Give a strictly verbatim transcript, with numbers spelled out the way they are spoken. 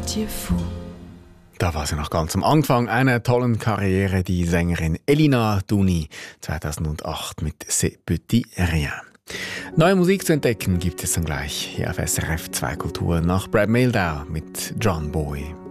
moitié fou. Da war sie noch ganz am Anfang einer tollen Karriere, die Sängerin Elina Duni, zweitausendacht mit «C'est petit rien». Neue Musik zu entdecken gibt es dann gleich hier auf S R F zwei Kultur nach Brad Mehldau mit John Boy.